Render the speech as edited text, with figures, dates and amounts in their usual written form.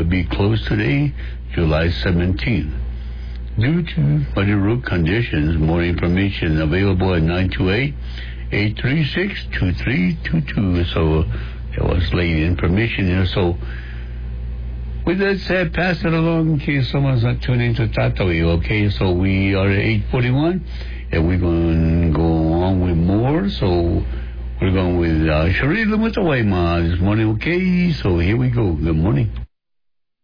be closed today, July 17th. Due to muddy road conditions, more information available at 928-836-2322. So that was late information here. So with that said, pass it along in case someone's not tuning to Tatooine, okay? So we are at 8:41, and we're going to go on with more. So we're going with Sharila with the Waima this morning, okay? So here we go. Good morning.